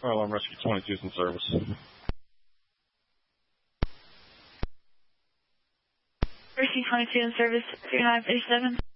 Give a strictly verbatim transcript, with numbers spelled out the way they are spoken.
Fire Alarm Rescue twenty-two is in service. Rescue twenty-two in service, three nine eight seven.